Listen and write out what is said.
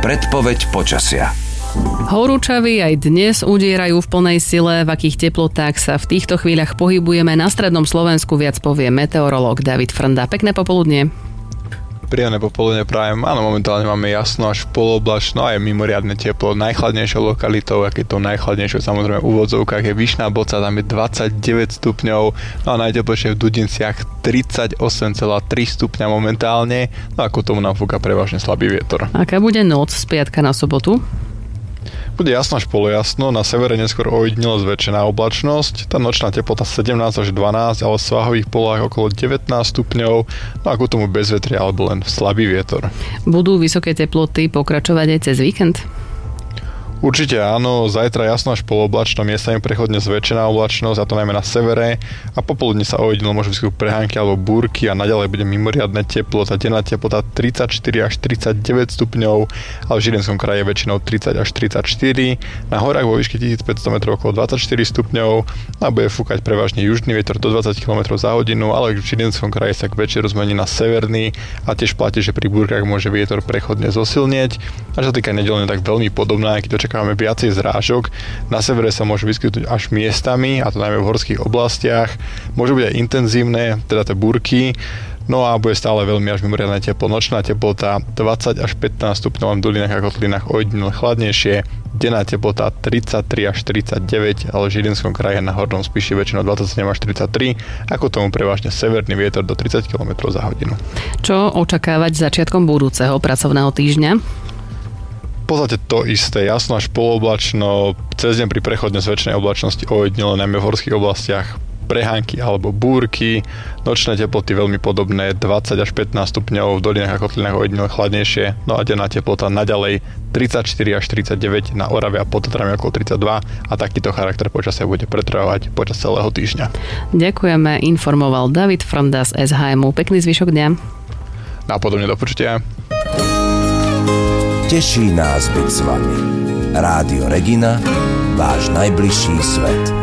Predpoveď počasia. Horúčavy aj dnes udierajú v plnej sile. V akých teplotách sa v týchto chvíľach pohybujeme na strednom Slovensku, viac povie meteorológ David Frnda. Pekné popoludnie. Príjemné popoludne prajem. Áno, momentálne máme jasno až poloblačno a je mimoriadne teplo. Najchladnejšou lokalitou, aké to najchladnejšou, samozrejme v úvodzovkách, je Vyšná Boca, tam je 29 stupňov, no a najteplejšie v Dudinciach 38,3 stupňa momentálne, no ako tomu nám fúka prevažne slabý vietor. Aká bude noc z piatka na sobotu? Bude jasno až polojasno, na severe neskôr ojedinelo zväčšená oblačnosť, tá nočná teplota 17 až 12, ale v svahových polohách okolo 19 stupňov, no ako tomu bez vetria alebo len slabý vietor. Budú vysoké teploty pokračovať aj cez víkend? Určite áno, zajtra jasno až poloblačno, miestami prechodne zväčšená oblačnosť, a to najmä na severe, a popoludne sa ojedinelo môžu vyskytnúť prehánky alebo búrky a naďalej bude mimoriadne teplo, tá denná teplota 34 až 39 stupňov, ale v Žilinskom kraji väčšinou 30 až 34, na horách vo výške 1500 metrov okolo 24 stupňov a bude fúkať prevažne južný vietor do 20 km za hodinu, ale v Žilinskom kraji sa k večeru zmení na severný a tiež platí, že pri búrkach môže vietor prechodne zosilnieť. A čo sa týka nedeľne, tak veľmi podobná, keď očakávame viacej zrážok. Na severe sa môžu vyskytnúť až miestami, a to najmä v horských oblastiach. Môžu byť aj intenzívne, teda tie búrky. No a bude stále veľmi až mimoriadne teplo. Nočná teplota 20 až 15 stupňov, v dolinách a kotlinách ojedinele chladnejšie. Denná teplota 33 až 39, ale v Žilinskom kraji na hornom Spiši väčšinou 27 až 33, ako tomu prevažne severný vietor do 30 km za hodinu. Čo očakávať začiatkom budúceho pracovného týždňa? V podstate to isté, jasno až poloblačno, cez deň pri prechodne zväčšenej oblačnosti ojedinele najmä v horských oblastiach prehánky alebo búrky, nočné teploty veľmi podobné, 20 až 15 stupňov, v dolinách a kotlinách ojedinele chladnejšie, no a denná teplota naďalej 34 až 39, na Orave a pod Tatrami okolo 32, a takýto charakter počasia bude pretrvávať počas celého týždňa. Ďakujeme, informoval David Frnda z SHM. Pekný zvyšok dňa. Napodobne, do počutia. Teší nás byť s vami. Rádio Regina, váš najbližší svet.